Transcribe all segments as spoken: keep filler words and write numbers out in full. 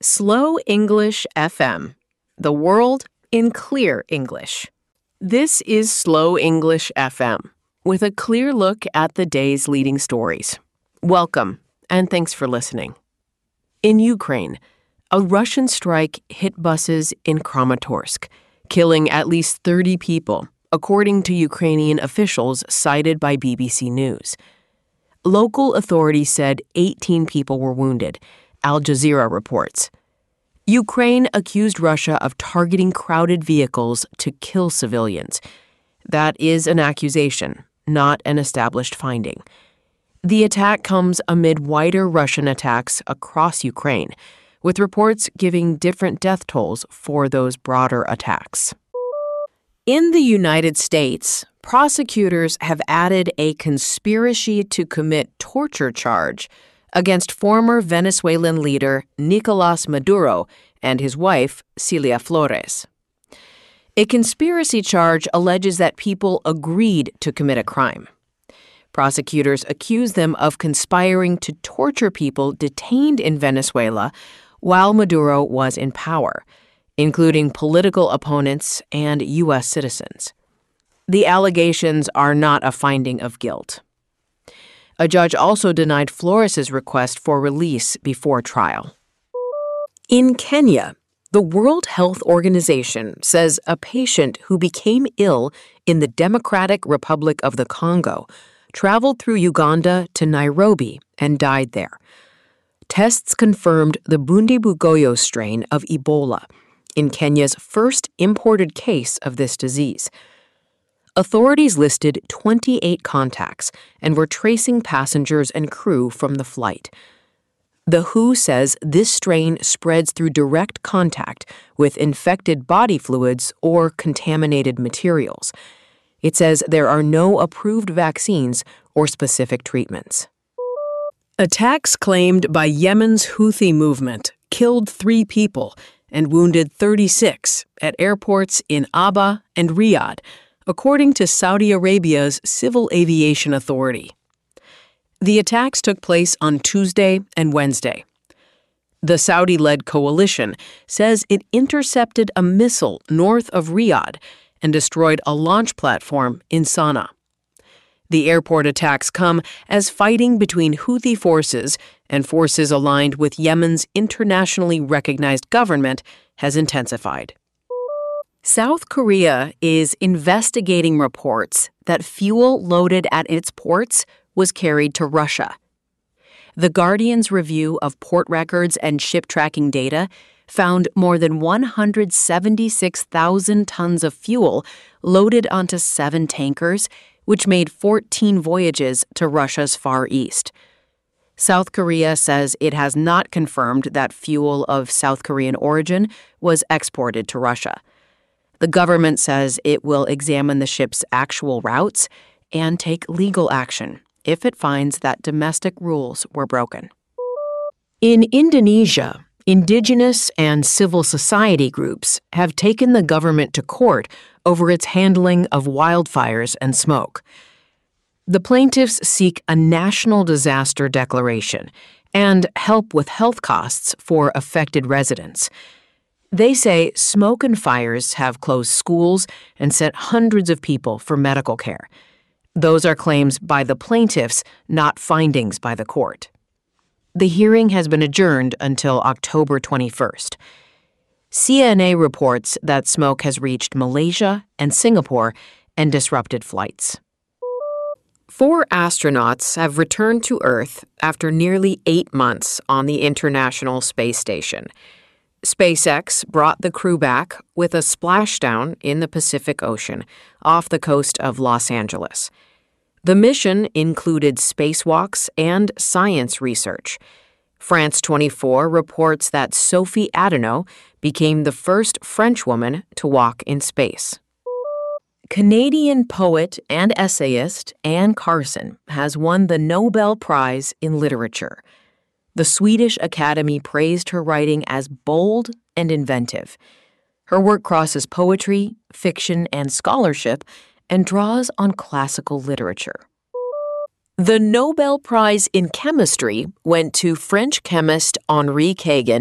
Slow English F M, the world in clear English. This is Slow English F M, with a clear look at the day's leading stories. Welcome, and thanks for listening. In Ukraine, a Russian strike hit buses in Kramatorsk, killing at least thirty people, according to Ukrainian officials cited by B B C News. Local authorities said eighteen people were wounded, Al Jazeera reports. Ukraine accused Russia of targeting crowded vehicles to kill civilians. That is an accusation, not an established finding. The attack comes amid wider Russian attacks across Ukraine, with reports giving different death tolls for those broader attacks. In the United States, prosecutors have added a conspiracy to commit torture charge against former Venezuelan leader Nicolas Maduro and his wife, Cilia Flores. A conspiracy charge alleges that people agreed to commit a crime. Prosecutors accuse them of conspiring to torture people detained in Venezuela while Maduro was in power, including political opponents and U S citizens. The allegations are not a finding of guilt. A judge also denied Flores' request for release before trial. In Kenya, the World Health Organization says a patient who became ill in the Democratic Republic of the Congo traveled through Uganda to Nairobi and died there. Tests confirmed the Bundibugyo strain of Ebola, in Kenya's first imported case of this disease. Authorities listed twenty-eight contacts and were tracing passengers and crew from the flight. The W H O says this strain spreads through direct contact with infected body fluids or contaminated materials. It says there are no approved vaccines or specific treatments. Attacks claimed by Yemen's Houthi movement killed three people and wounded thirty-six at airports in Aba and Riyadh, according to Saudi Arabia's Civil Aviation Authority. The attacks took place on Tuesday and Wednesday. The Saudi-led coalition says it intercepted a missile north of Riyadh and destroyed a launch platform in Sana'a. The airport attacks come as fighting between Houthi forces and forces aligned with Yemen's internationally recognized government has intensified. South Korea is investigating reports that fuel loaded at its ports was carried to Russia. The Guardian's review of port records and ship tracking data found more than one hundred seventy-six thousand tons of fuel loaded onto seven tankers, which made fourteen voyages to Russia's Far East. South Korea says it has not confirmed that fuel of South Korean origin was exported to Russia. The government says it will examine the ship's actual routes and take legal action if it finds that domestic rules were broken. In Indonesia, indigenous and civil society groups have taken the government to court over its handling of wildfires and smoke. The plaintiffs seek a national disaster declaration and help with health costs for affected residents. They say smoke and fires have closed schools and sent hundreds of people for medical care. Those are claims by the plaintiffs, not findings by the court. The hearing has been adjourned until October twenty-first. C N A reports that smoke has reached Malaysia and Singapore and disrupted flights. Four astronauts have returned to Earth after nearly eight months on the International Space Station. SpaceX brought the crew back with a splashdown in the Pacific Ocean off the coast of Los Angeles. The mission included spacewalks and science research. France twenty-four reports that Sophie Adenau became the first French woman to walk in space. Canadian poet and essayist Anne Carson has won the Nobel Prize in Literature. The Swedish Academy praised her writing as bold and inventive. Her work crosses poetry, fiction, and scholarship and draws on classical literature. The Nobel Prize in Chemistry went to French chemist Henri Kagan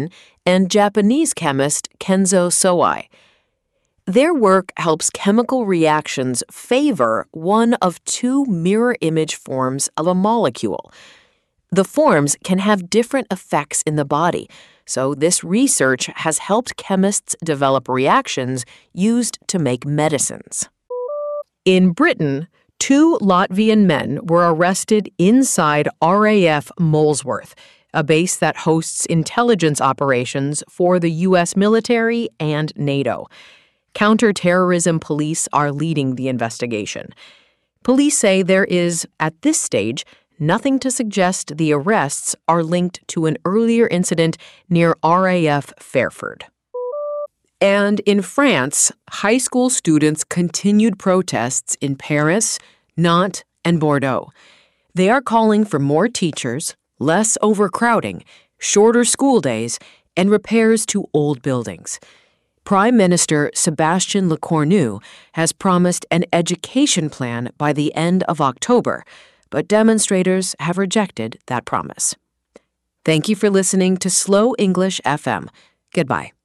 and Japanese chemist Kenzo Sowai. Their work helps chemical reactions favor one of two mirror image forms of a molecule. The forms can have different effects in the body, so this research has helped chemists develop reactions used to make medicines. In Britain, two Latvian men were arrested inside R A F Molesworth, a base that hosts intelligence operations for the U S military and NATO. Counterterrorism police are leading the investigation. Police say there is, at this stage, nothing to suggest the arrests are linked to an earlier incident near R A F Fairford. And in France, high school students continued protests in Paris, Nantes, and Bordeaux. They are calling for more teachers, less overcrowding, shorter school days, and repairs to old buildings. Prime Minister Sébastien Lecornu has promised an education plan by the end of October, but demonstrators have rejected that promise. Thank you for listening to Slow English F M. Goodbye.